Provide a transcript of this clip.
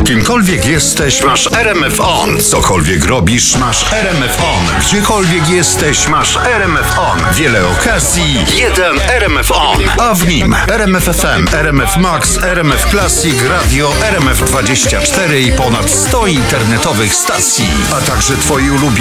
Kimkolwiek jesteś, masz RMF On. Cokolwiek robisz, masz RMF On. Gdziekolwiek jesteś, masz RMF On. Wiele okazji, jeden RMF On. A w nim RMF FM, RMF Max, RMF Classic, Radio, RMF 24 i ponad 100 internetowych stacji. A także twoi ulubieni